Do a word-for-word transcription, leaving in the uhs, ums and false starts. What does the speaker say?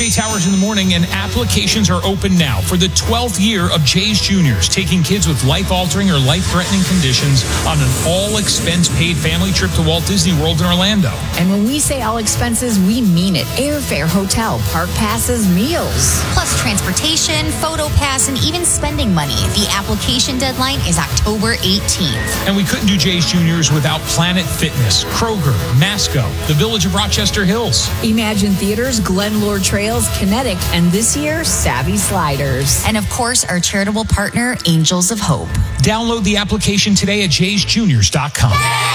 Jay Towers in the morning, and applications are open now for the twelfth year of Jay's Juniors, taking kids with life-altering or life-threatening conditions on an all-expense-paid family trip to Walt Disney World in Orlando. And when we say all expenses, we mean it. Airfare, hotel, park passes, meals. Plus transportation, photo pass, and even spending money. The application deadline is October eighteenth. And we couldn't do Jay's Juniors without Planet Fitness, Kroger, Masco, the Village of Rochester Hills. Imagine Theaters, Glenlore Trails, Kinetic, and this year, Savvy Sliders. And of course, our charitable partner, Angels of Hope. Download the application today at jays juniors dot com.